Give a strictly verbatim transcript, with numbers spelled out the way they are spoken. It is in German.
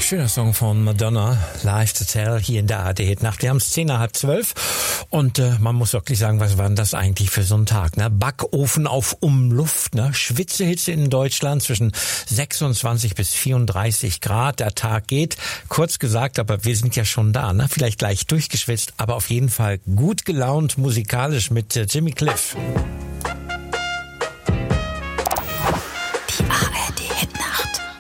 schöner Song von Madonna, Live to Tell, hier in der A R D-Nacht. Wir haben es zehn nach halb zwölf und äh, man muss wirklich sagen, was war denn das eigentlich für so ein Tag? Ne? Backofen auf Umluft, ne? Schwitzehitze in Deutschland zwischen sechsundzwanzig bis vierunddreißig Grad. Der Tag geht, kurz gesagt, aber wir sind ja schon da. Ne? Vielleicht gleich durchgeschwitzt, aber auf jeden Fall gut gelaunt musikalisch mit äh, Jimmy Cliff.